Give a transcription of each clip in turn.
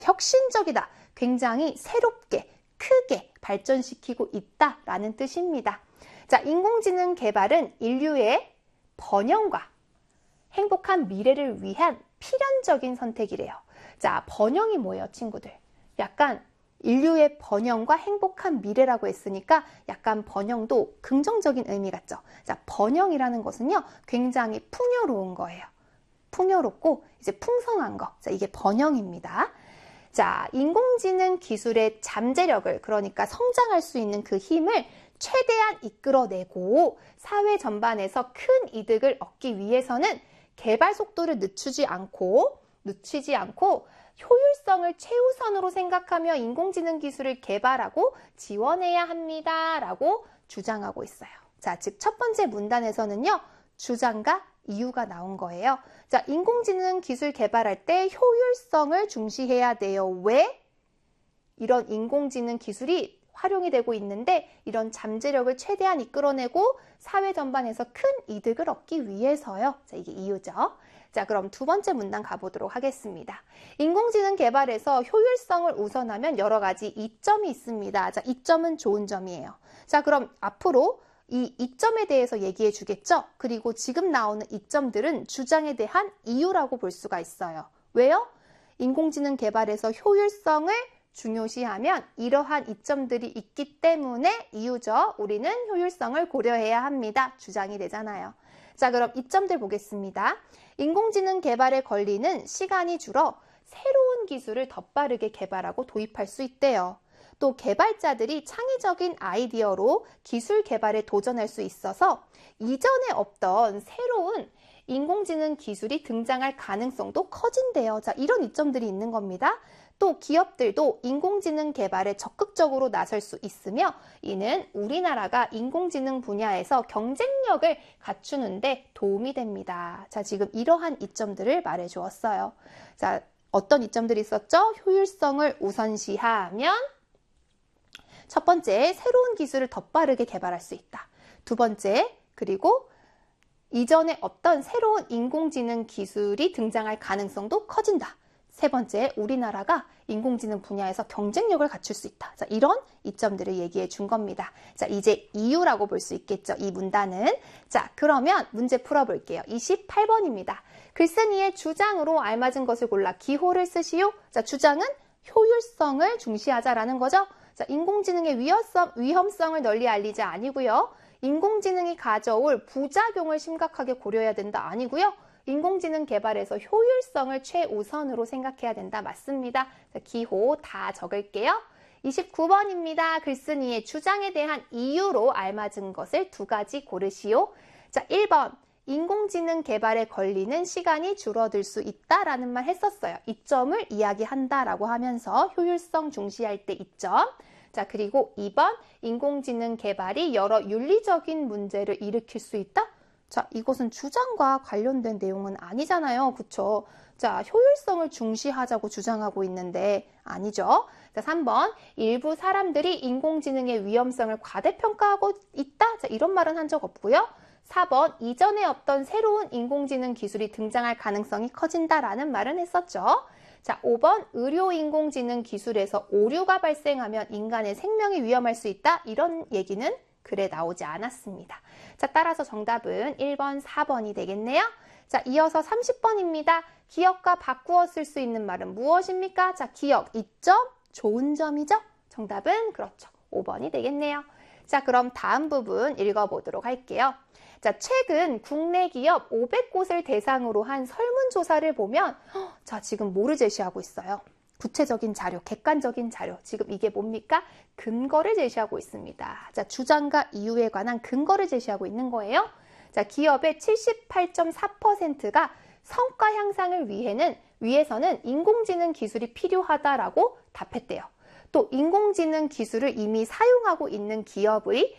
혁신적이다. 굉장히 새롭게, 크게 발전시키고 있다라는 뜻입니다. 자, 인공지능 개발은 인류의 번영과 행복한 미래를 위한 필연적인 선택이래요. 자, 번영이 뭐예요, 친구들? 약간 인류의 번영과 행복한 미래라고 했으니까 약간 번영도 긍정적인 의미 같죠? 자, 번영이라는 것은요, 굉장히 풍요로운 거예요. 풍요롭고 이제 풍성한 거. 자, 이게 번영입니다. 자, 인공지능 기술의 잠재력을, 그러니까 성장할 수 있는 그 힘을 최대한 이끌어내고 사회 전반에서 큰 이득을 얻기 위해서는 개발 속도를 늦추지 않고 효율성을 최우선으로 생각하며 인공지능 기술을 개발하고 지원해야 합니다. 라고 주장하고 있어요. 자, 즉 첫 번째 문단에서는요, 주장과 이유가 나온 거예요. 자, 인공지능 기술 개발할 때 효율성을 중시해야 돼요. 왜? 이런 인공지능 기술이 활용이 되고 있는데 이런 잠재력을 최대한 이끌어내고 사회 전반에서 큰 이득을 얻기 위해서요. 자, 이게 이유죠. 자, 그럼 두 번째 문단 가보도록 하겠습니다. 인공지능 개발에서 효율성을 우선하면 여러 가지 이점이 있습니다. 자, 이점은 좋은 점이에요. 자, 그럼 앞으로 이 이점에 대해서 얘기해 주겠죠? 그리고 지금 나오는 이점들은 주장에 대한 이유라고 볼 수가 있어요. 왜요? 인공지능 개발에서 효율성을 중요시하면 이러한 이점들이 있기 때문에 이유죠. 우리는 효율성을 고려해야 합니다. 주장이 되잖아요. 자, 그럼 이점들 보겠습니다. 인공지능 개발에 걸리는 시간이 줄어 새로운 기술을 더 빠르게 개발하고 도입할 수 있대요. 또 개발자들이 창의적인 아이디어로 기술 개발에 도전할 수 있어서 이전에 없던 새로운 인공지능 기술이 등장할 가능성도 커진대요. 자, 이런 이점들이 있는 겁니다. 또 기업들도 인공지능 개발에 적극적으로 나설 수 있으며 이는 우리나라가 인공지능 분야에서 경쟁력을 갖추는 데 도움이 됩니다. 자, 지금 이러한 이점들을 말해 주었어요. 자, 어떤 이점들이 있었죠? 효율성을 우선시하면 첫 번째, 새로운 기술을 더 빠르게 개발할 수 있다. 두 번째, 그리고 이전에 없던 새로운 인공지능 기술이 등장할 가능성도 커진다. 세 번째, 우리나라가 인공지능 분야에서 경쟁력을 갖출 수 있다. 자, 이런 이점들을 얘기해 준 겁니다. 자, 이제 이유라고 볼 수 있겠죠. 이 문단은. 자, 그러면 문제 풀어볼게요. 28번입니다. 글쓴이의 주장으로 알맞은 것을 골라 기호를 쓰시오. 자, 주장은 효율성을 중시하자라는 거죠. 자, 인공지능의 위험성을 널리 알리자 아니고요. 인공지능이 가져올 부작용을 심각하게 고려해야 된다 아니고요. 인공지능 개발에서 효율성을 최우선으로 생각해야 된다. 맞습니다. 자, 기호 다 적을게요. 29번입니다. 글쓴이의 주장에 대한 이유로 알맞은 것을 두 가지 고르시오. 자, 1번. 인공지능 개발에 걸리는 시간이 줄어들 수 있다라는 말 했었어요. 이점을 이야기한다라고 하면서 효율성 중시할 때 이점. 자, 그리고 2번. 인공지능 개발이 여러 윤리적인 문제를 일으킬 수 있다? 자, 이것은 주장과 관련된 내용은 아니잖아요. 그쵸? 자, 효율성을 중시하자고 주장하고 있는데 아니죠. 자, 3번. 일부 사람들이 인공지능의 위험성을 과대평가하고 있다? 자, 이런 말은 한 적 없고요. 4번. 이전에 없던 새로운 인공지능 기술이 등장할 가능성이 커진다라는 말은 했었죠. 자, 5번. 의료 인공지능 기술에서 오류가 발생하면 인간의 생명이 위험할 수 있다? 이런 얘기는 글에 나오지 않았습니다. 자, 따라서 정답은 1번, 4번이 되겠네요. 자, 이어서 30번입니다. 기억과 바꾸어 쓸 수 있는 말은 무엇입니까? 자, 기억, 이점, 좋은 점이죠? 정답은 그렇죠. 5번이 되겠네요. 자, 그럼 다음 부분 읽어보도록 할게요. 자, 최근 국내 기업 500곳을 대상으로 한 설문조사를 보면 자, 지금 뭐를 제시하고 있어요? 구체적인 자료, 객관적인 자료. 지금 이게 뭡니까? 근거를 제시하고 있습니다. 자, 주장과 이유에 관한 근거를 제시하고 있는 거예요. 자, 기업의 78.4%가 성과 향상을 위해서는 인공지능 기술이 필요하다라고 답했대요. 또 인공지능 기술을 이미 사용하고 있는 기업의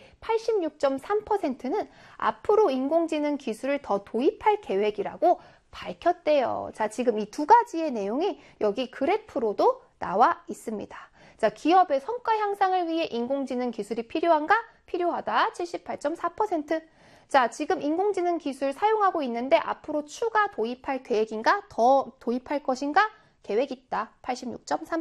86.3%는 앞으로 인공지능 기술을 더 도입할 계획이라고 밝혔대요. 자, 지금 이 두 가지의 내용이 여기 그래프로도 나와 있습니다. 자, 기업의 성과 향상을 위해 인공지능 기술이 필요한가? 필요하다. 78.4%. 자, 지금 인공지능 기술 사용하고 있는데 앞으로 추가 도입할 계획인가? 더 도입할 것인가? 계획 있다. 86.3%.